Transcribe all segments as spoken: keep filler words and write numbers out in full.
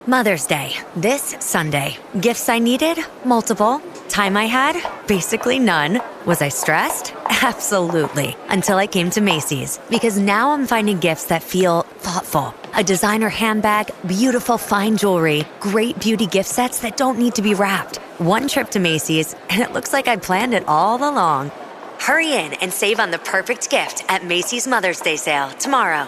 Mother's Day, this Sunday. Gifts I needed? Multiple. Time I had? Basically none. Was I stressed? Absolutely. Until I came to Macy's. Because now I'm finding gifts that feel thoughtful. A designer handbag, beautiful fine jewelry, great beauty gift sets that don't need to be wrapped. One trip to Macy's, and it looks like I planned it all along. Hurry in and save on the perfect gift at Macy's Mother's Day sale tomorrow.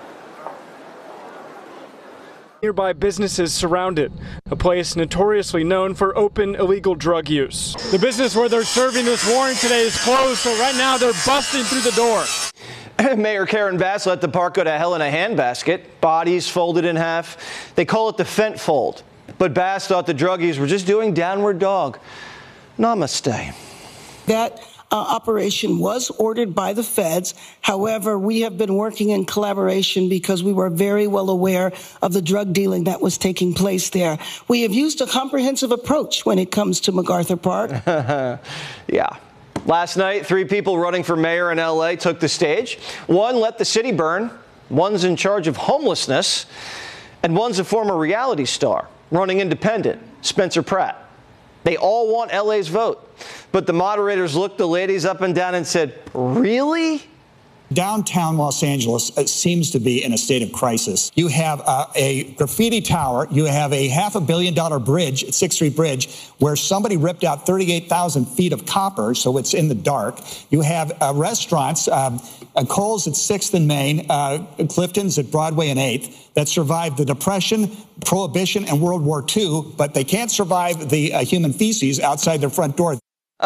Nearby businesses surround it, a place notoriously known for open illegal drug use. The business where they're serving this warrant today is closed, so right now they're busting through the door. Mayor Karen Bass let the park go to hell in a handbasket, bodies folded in half. They call it the Fent Fold. But Bass thought the druggies were just doing downward dog. Namaste. That Uh, operation was ordered by the feds. However, we have been working in collaboration because we were very well aware of the drug dealing that was taking place there. We have used a comprehensive approach when it comes to MacArthur Park. Yeah. Last night, three people running for mayor in L A took the stage. One let the city burn, one's in charge of homelessness, and one's a former reality star running independent, Spencer Pratt. They all want L A's vote. But the moderators looked the ladies up and down and said, really? Downtown Los Angeles uh, seems to be in a state of crisis. You have uh, a graffiti tower. You have a half a billion dollar bridge, sixth Street Bridge, where somebody ripped out thirty-eight thousand feet of copper, so it's in the dark. You have uh, restaurants, um, uh, Kohl's at sixth and Main, uh, Clifton's at Broadway and eighth, that survived the Depression, Prohibition, and World War Two, but they can't survive the uh, human feces outside their front door.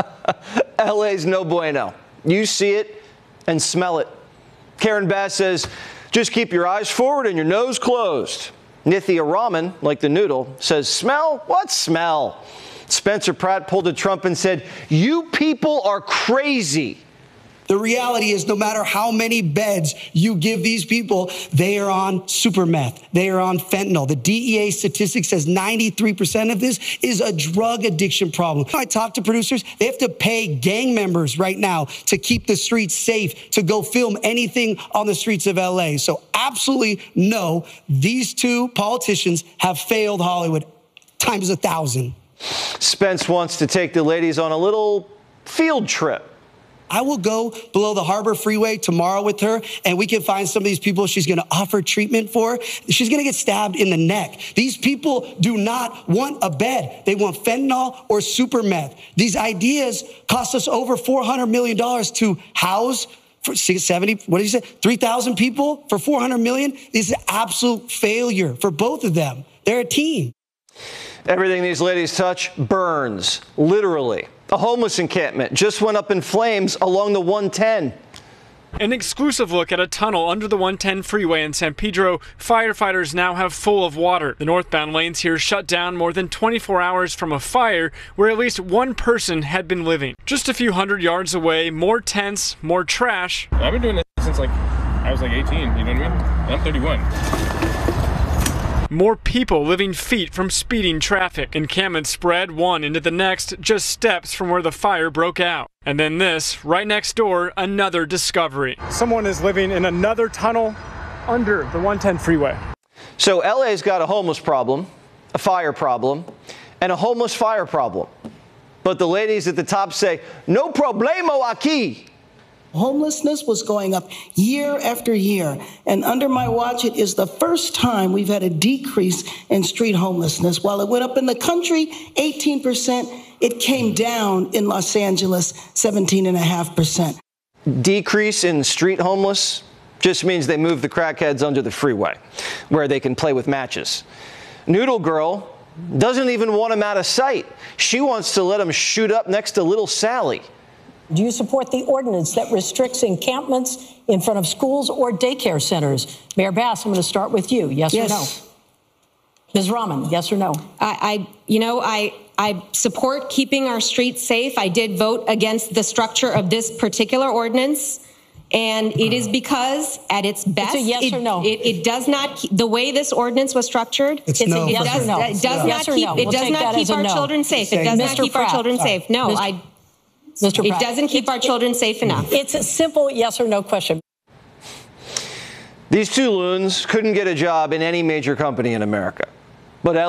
L A's no bueno. You see it and smell it. Karen Bass says, just keep your eyes forward and your nose closed. Nithya Raman, like the noodle, says, smell? What smell? Spencer Pratt pulled a Trump and said, you people are crazy. The reality is no matter how many beds you give these people, they are on super meth. They are on fentanyl. The D E A statistic says ninety-three percent of this is a drug addiction problem. I talk to producers. They have to pay gang members right now to keep the streets safe, to go film anything on the streets of L A. So absolutely no, these two politicians have failed Hollywood times a thousand. Spence wants to take the ladies on a little field trip. I will go below the Harbor Freeway tomorrow with her, and we can find some of these people she's going to offer treatment for. She's going to get stabbed in the neck. These people do not want a bed. They want fentanyl or super meth. These ideas cost us over four hundred million dollars to house for seventy, what did you say, three thousand people for four hundred million dollars? This is an absolute failure for both of them. They're a team. Everything these ladies touch burns, literally. A homeless encampment just went up in flames along the one ten. An exclusive look at a tunnel under the one ten freeway in San Pedro. Firefighters now have full of water. The northbound lanes here shut down more than twenty-four hours from a fire where at least one person had been living. Just a few hundred yards away, more tents, more trash. I've been doing this since like I was like eighteen, you know what I mean? And I'm thirty-one. More people living feet from speeding traffic. Encampments spread one into the next, just steps from where the fire broke out. And then this, right next door, another discovery. Someone is living in another tunnel under the one ten freeway. So L A's got a homeless problem, a fire problem, and a homeless fire problem. But the ladies at the top say, no problemo aquí. Homelessness was going up year after year. And under my watch, it is the first time we've had a decrease in street homelessness. While it went up in the country, eighteen percent, it came down in Los Angeles, seventeen point five percent. Decrease in street homeless just means they move the crackheads under the freeway, where they can play with matches. Noodle Girl doesn't even want them out of sight. She wants to let them shoot up next to Little Sally. Do you support the ordinance that restricts encampments in front of schools or daycare centers? Mayor Bass, I'm going to start with you. Yes, yes. or no? Miz Raman, yes or no? I, I you know, I, I support keeping our streets safe. I did vote against the structure of this particular ordinance. And it is because, at its best, it's a yes it, or no. It, it does not keep, the way this ordinance was structured. It's, it's no. It yes does, or no. it does yes not keep. No. It we'll does not keep our no. children safe. It does Mister not keep Pratt. our children Sorry. safe. No, Mister I. Mister It Pratt. doesn't keep our children safe enough. It's a simple yes or no question. These two loons couldn't get a job in any major company in America. But